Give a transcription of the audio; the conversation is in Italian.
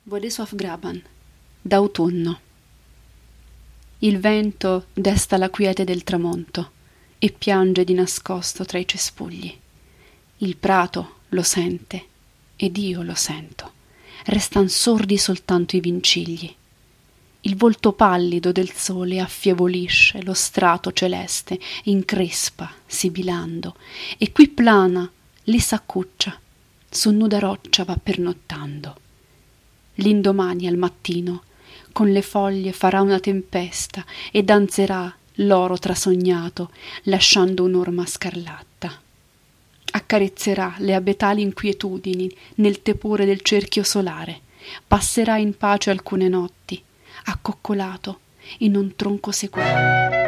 Władysław Graban, d'autunno. Il vento desta la quiete del tramonto e piange di nascosto tra i cespugli. Il prato lo sente ed io lo sento, restan sordi soltanto i vincigli. Il volto pallido del sole affievolisce lo strato celeste, increspa, sibilando, e qui plana, lì s'accuccia, su nuda roccia va pernottando. L'indomani al mattino con le foglie farà una tempesta e danzerà l'oro trasognato, lasciando un'orma scarlatta. Accarezzerà le abetali inquietudini nel tepore del cerchio solare, passerà in pace alcune notti, accoccolato in un tronco sequale.